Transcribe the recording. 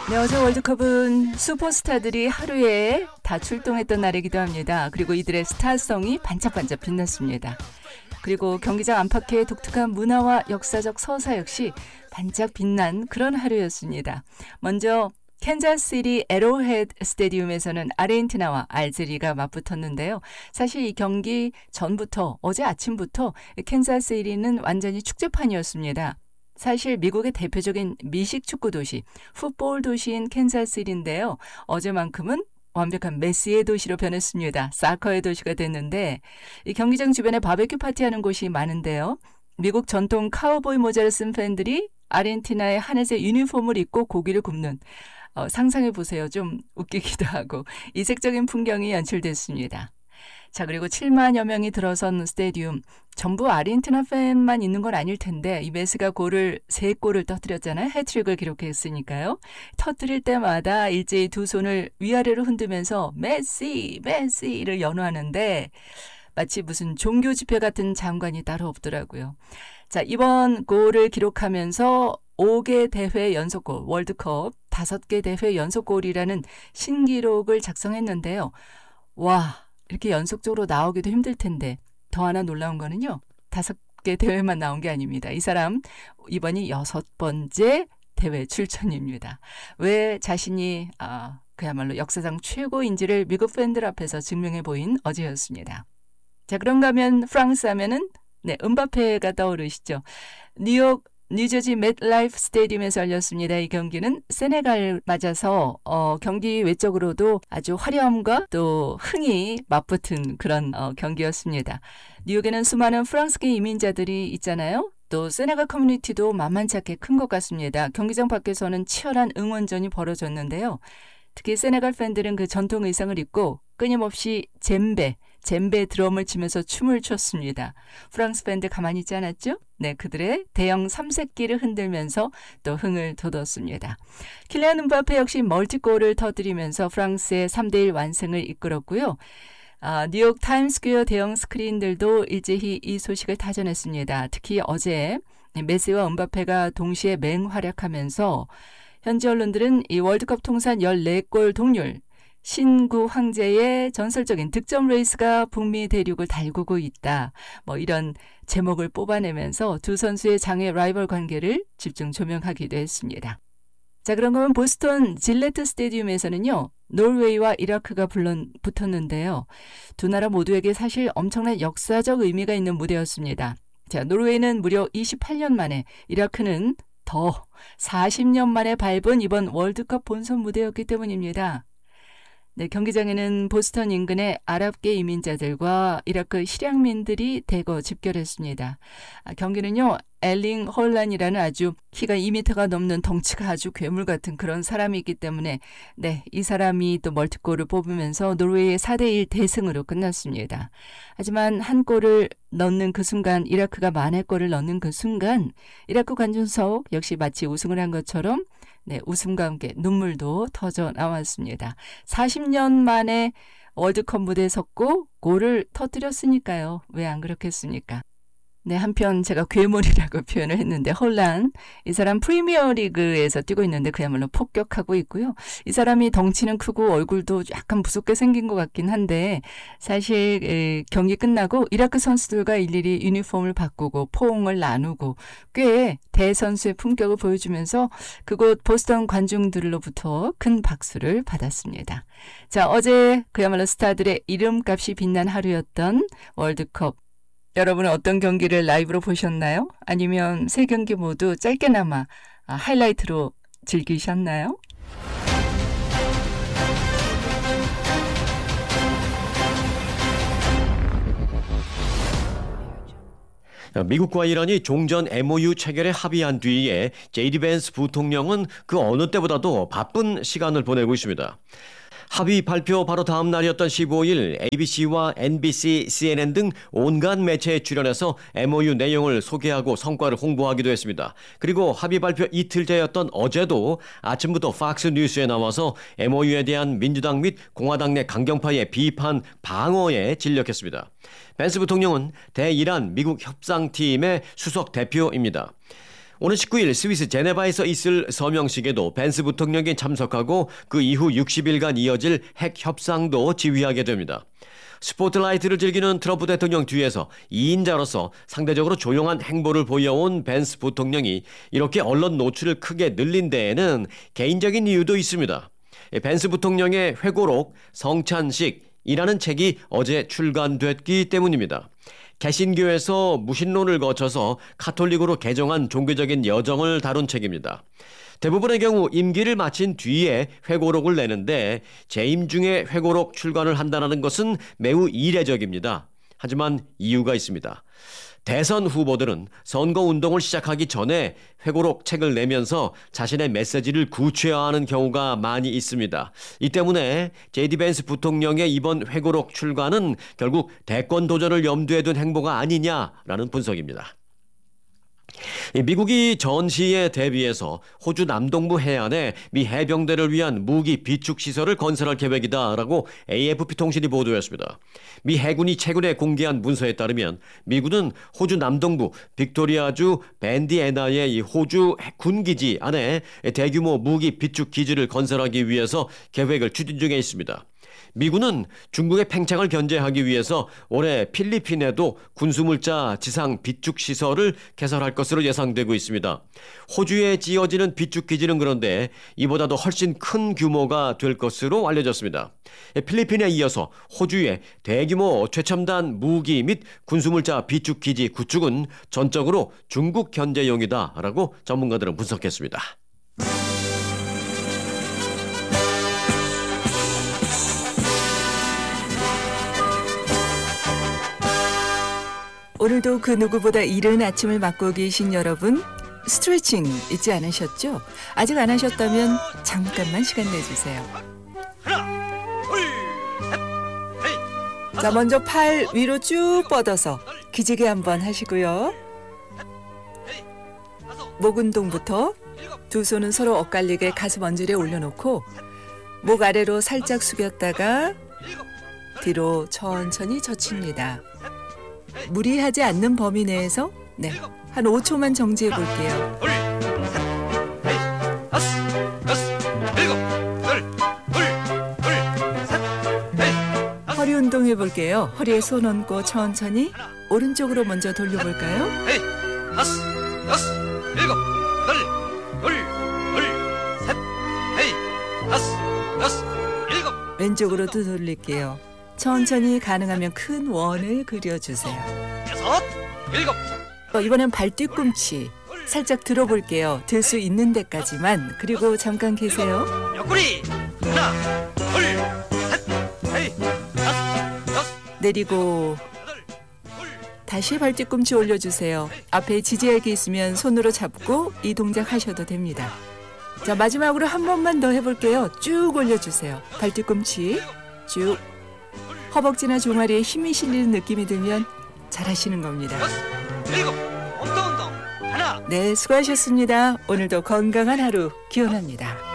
네, 어제 월드컵은 슈퍼스타들이 하루에 다 출동했던 날이기도 합니다. 그리고 이들의 스타성이 반짝반짝 빛났습니다. 그리고 경기장 안팎의 독특한 문화와 역사적 서사 역시 반짝 빛난 그런 하루였습니다. 먼저 캔자스시티 에로헤드 스테디움에서는 아르헨티나와 알제리가 맞붙었는데요. 사실 이 경기 전부터 어제 아침부터 캔자스시티는 완전히 축제판이었습니다. 사실 미국의 대표적인 미식 축구 도시, 풋볼 도시인 캔자스시티인데요. 어제만큼은 완벽한 메시의 도시로 변했습니다. 사커의 도시가 됐는데 이 경기장 주변에 바베큐 파티하는 곳이 많은데요. 미국 전통 카우보이 모자를 쓴 팬들이 아르헨티나의 하늘색 유니폼을 입고 고기를 굽는 상상해보세요. 좀 웃기기도 하고 이색적인 풍경이 연출됐습니다. 자, 그리고 7만여 명이 들어선 스테디움. 전부 아르헨티나 팬만 있는 건 아닐 텐데 이 메시가 3골을 터뜨렸잖아요. 해트릭을 기록했으니까요. 터뜨릴 때마다 일제히 두 손을 위아래로 흔들면서 메시, 메시를 연호하는데 마치 무슨 종교 집회 같은 장관이 따로 없더라고요. 자, 이번 골을 기록하면서 5개 대회 연속골, 월드컵 5개 대회 연속골이라는 신기록을 작성했는데요. 와, 이렇게 연속적으로 나오기도 힘들 텐데 더 하나 놀라운 거는요. 5개 대회만 나온 게 아닙니다. 이 사람 이번이 6번째 대회 출전입니다. 왜 자신이 그야말로 역사상 최고인지를 미국 팬들 앞에서 증명해 보인 어제였습니다. 자, 그런가 하면 프랑스 하면은 음바페가 떠오르시죠. 뉴욕 뉴저지 맷라이프 스테디움에서 열렸습니다. 이 경기는 세네갈 맞아서 경기 외적으로도 아주 화려함과 또 흥이 맞붙은 그런 경기였습니다. 뉴욕에는 수많은 프랑스계 이민자들이 있잖아요. 또 세네갈 커뮤니티도 만만치 않게 큰 것 같습니다. 경기장 밖에서는 치열한 응원전이 벌어졌는데요. 특히 세네갈 팬들은 그 전통 의상을 입고 끊임없이 젬베 드럼을 치면서 춤을 췄습니다. 프랑스 팬들 가만히 있지 않았죠? 네, 그들의 대형 삼색기를 흔들면서 또 흥을 돋웠습니다. 킬리안 음바페 역시 멀티골을 터뜨리면서 프랑스의 3대1 완승을 이끌었고요. 뉴욕 타임스퀘어 대형 스크린들도 일제히 이 소식을 다 전했습니다. 특히 어제 메시와 음바페가 동시에 맹활약하면서 현지 언론들은 이 월드컵 통산 14골 동률, 신구 황제의 전설적인 득점 레이스가 북미 대륙을 달구고 있다. 이런 제목을 뽑아내면서 두 선수의 장애 라이벌 관계를 집중 조명하기도 했습니다. 자, 그런 거면 보스턴 질레트 스테디움에서는요. 노르웨이와 이라크가 붙었는데요. 두 나라 모두에게 사실 엄청난 역사적 의미가 있는 무대였습니다. 자, 노르웨이는 무려 28년 만에, 이라크는 더 40년 만에 밟은 이번 월드컵 본선 무대였기 때문입니다. 네, 경기장에는 보스턴 인근의 아랍계 이민자들과 이라크 시리아민들이 대거 집결했습니다. 경기는요, 엘링 홀란이라는 아주 키가 2m가 넘는 덩치가 아주 괴물 같은 그런 사람이 있기 때문에 이 사람이 또 멀티골을 뽑으면서 노르웨이의 4대1 대승으로 끝났습니다. 하지만 한 골을 넣는 그 순간, 이라크가 만회골을 넣는 그 순간 이라크 관중석 역시 마치 우승을 한 것처럼 웃음과 함께 눈물도 터져 나왔습니다. 40년 만에 월드컵 무대에 섰고 골을 터뜨렸으니까요. 왜 안 그렇겠습니까? 네, 한편 제가 괴물이라고 표현을 했는데 홀란, 이 사람 프리미어리그에서 뛰고 있는데 그야말로 폭격하고 있고요. 이 사람이 덩치는 크고 얼굴도 약간 무섭게 생긴 것 같긴 한데 사실 경기 끝나고 이라크 선수들과 일일이 유니폼을 바꾸고 포옹을 나누고 꽤 대선수의 품격을 보여주면서 그곳 보스턴 관중들로부터 큰 박수를 받았습니다. 자, 어제 그야말로 스타들의 이름값이 빛난 하루였던 월드컵. 여러분은 어떤 경기를 라이브로 보셨나요? 아니면 세 경기 모두 짧게나마 하이라이트로 즐기셨나요? 미국과 이란이 종전 MOU 체결에 합의한 뒤에 제이디 벤스 부통령은 그 어느 때보다도 바쁜 시간을 보내고 있습니다. 합의 발표 바로 다음 날이었던 15일 ABC와 NBC, CNN 등 온갖 매체에 출연해서 MOU 내용을 소개하고 성과를 홍보하기도 했습니다. 그리고 합의 발표 이틀째였던 어제도 아침부터 팍스 뉴스에 나와서 MOU에 대한 민주당 및 공화당 내 강경파의 비판, 방어에 진력했습니다. 벤스 부통령은 대이란 미국 협상팀의 수석 대표입니다. 오는 19일 스위스 제네바에서 있을 서명식에도 벤스 부통령이 참석하고 그 이후 60일간 이어질 핵 협상도 지휘하게 됩니다. 스포트라이트를 즐기는 트럼프 대통령 뒤에서 2인자로서 상대적으로 조용한 행보를 보여온 벤스 부통령이 이렇게 언론 노출을 크게 늘린 데에는 개인적인 이유도 있습니다. 벤스 부통령의 회고록 성찬식이라는 책이 어제 출간됐기 때문입니다. 개신교에서 무신론을 거쳐서 카톨릭으로 개정한 종교적인 여정을 다룬 책입니다. 대부분의 경우 임기를 마친 뒤에 회고록을 내는데 재임 중에 회고록 출간을 한다는 것은 매우 이례적입니다. 하지만 이유가 있습니다. 대선 후보들은 선거운동을 시작하기 전에 회고록 책을 내면서 자신의 메시지를 구체화하는 경우가 많이 있습니다. 이 때문에 제디 벤스 부통령의 이번 회고록 출간은 결국 대권 도전을 염두에 둔 행보가 아니냐라는 분석입니다. 미국이 전시에 대비해서 호주 남동부 해안에 미 해병대를 위한 무기 비축 시설을 건설할 계획이다라고 AFP 통신이 보도했습니다. 미 해군이 최근에 공개한 문서에 따르면 미군은 호주 남동부 빅토리아주 밴디애나의 이 호주 군기지 안에 대규모 무기 비축 기지를 건설하기 위해서 계획을 추진 중에 있습니다. 미군은 중국의 팽창을 견제하기 위해서 올해 필리핀에도 군수물자 지상 비축 시설을 개설할 것으로 예상되고 있습니다. 호주에 지어지는 비축 기지는 그런데 이보다도 훨씬 큰 규모가 될 것으로 알려졌습니다. 필리핀에 이어서 호주의 대규모 최첨단 무기 및 군수물자 비축 기지 구축은 전적으로 중국 견제용이다라고 전문가들은 분석했습니다. 오늘도 그 누구보다 이른 아침을 맞고 계신 여러분, 스트레칭 잊지 않으셨죠? 아직 안 하셨다면 잠깐만 시간 내주세요. 자, 먼저 팔 위로 쭉 뻗어서 기지개 한번 하시고요. 목 운동부터 두 손은 서로 엇갈리게 가슴 언질에 올려놓고 목 아래로 살짝 숙였다가 뒤로 천천히 젖힙니다. 무리하지 않는 범위 내에서 한 5초만 정지해 볼게요. 허리 운동해 볼게요. 허리에 손 얹고 천천히 오른쪽으로 먼저 돌려볼까요? 왼쪽으로도 돌릴게요. 천천히 가능하면 큰 원을 그려주세요. 이번엔 발 뒤꿈치 살짝 들어볼게요. 들 수 있는 데까지만. 그리고 잠깐 계세요. 내리고 다시 발 뒤꿈치 올려주세요. 앞에 지지할게 있으면 손으로 잡고 이 동작 하셔도 됩니다. 자, 마지막으로 한 번만 더 해볼게요. 쭉 올려주세요. 발 뒤꿈치 쭉. 허벅지나 종아리에 힘이 실리는 느낌이 들면 잘하시는 겁니다. 네, 수고하셨습니다. 오늘도 건강한 하루 기원합니다.